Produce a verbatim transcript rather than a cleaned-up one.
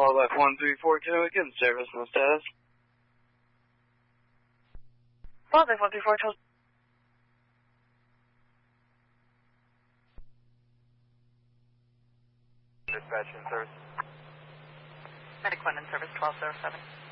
Wildlife one three four, can we get service and status? Wildlife one three four, told. Dispatch in service. Medic one in service, twelve oh seven.